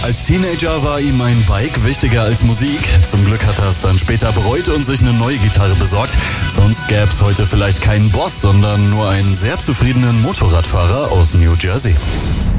Als Teenager war ihm ein Bike wichtiger als Musik. Zum Glück hat er es dann später bereut und sich eine neue Gitarre besorgt. Sonst gäbe es heute vielleicht keinen Boss, sondern nur einen sehr zufriedenen Motorradfahrer aus New Jersey.